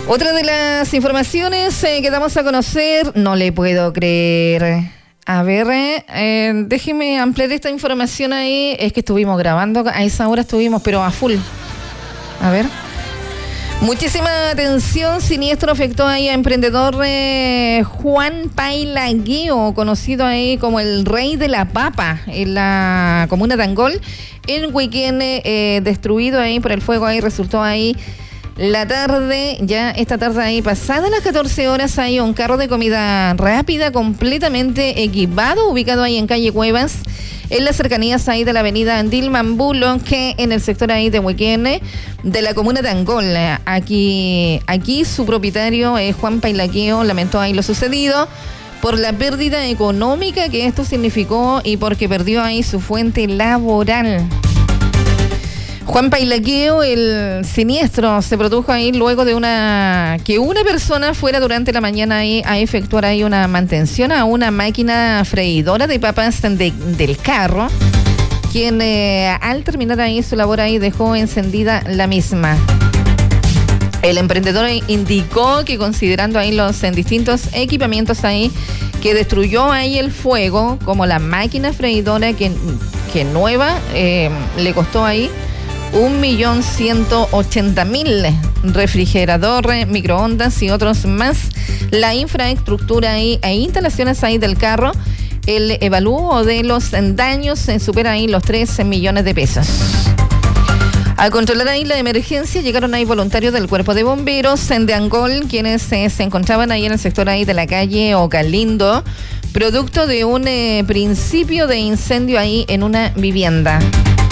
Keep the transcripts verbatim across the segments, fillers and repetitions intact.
Otra de las informaciones eh, que damos a conocer, no le puedo creer. A ver, eh, déjeme ampliar esta información ahí. Es que estuvimos grabando, a esa hora estuvimos, pero a full. A ver. Muchísima atención, siniestro afectó ahí a emprendedor eh, Juan Pailagueo, conocido ahí como el rey de la papa, en la comuna de Angol. En Huiquén, eh, destruido ahí por el fuego, ahí resultó ahí la tarde, ya esta tarde ahí, pasadas las catorce horas, hay un carro de comida rápida completamente equipado, ubicado ahí en calle Cuevas, en las cercanías ahí de la avenida Dilmambulo, que en el sector ahí de Huiquén, de la comuna de Angol. Aquí, aquí su propietario, eh, Juan Pailagueo, lamentó ahí lo sucedido por la pérdida económica que esto significó y porque perdió ahí su fuente laboral. Juan Pailagueo, el siniestro se produjo ahí luego de una que una persona fuera durante la mañana ahí a efectuar ahí una mantención a una máquina freidora de papas de, del carro, quien eh, al terminar ahí su labor ahí dejó encendida la misma. El emprendedor indicó que considerando ahí los en distintos equipamientos ahí que destruyó ahí el fuego, como la máquina freidora que, que nueva eh, le costó ahí un millón ciento ochenta mil, refrigerador, microondas y otros más, la infraestructura ahí, e instalaciones ahí del carro, el evalúo de los daños eh, supera ahí los tres millones de pesos. A controlar ahí la emergencia llegaron ahí voluntarios del Cuerpo de Bomberos de Angol, quienes eh, se encontraban ahí en el sector ahí de la calle Ocalindo, producto de un eh, principio de incendio ahí en una vivienda.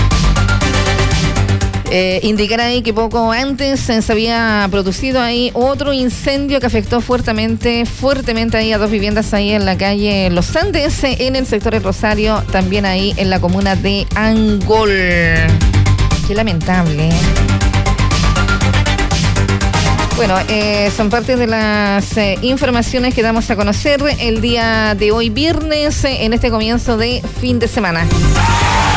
Eh, indicar ahí que poco antes eh, se había producido ahí otro incendio que afectó fuertemente, fuertemente ahí a dos viviendas ahí en la calle Los Andes, eh, en el sector del Rosario, también ahí en la comuna de Angol. Qué lamentable. Bueno, eh, son parte de las eh, informaciones que damos a conocer el día de hoy, viernes, eh, en este comienzo de fin de semana.